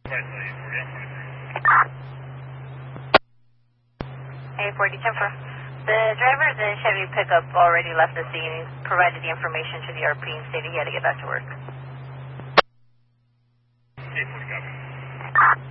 Hey, 40 Temper. The driver of the Chevy pickup already left the scene. He provided the information to the RP and stated he had to get back to work.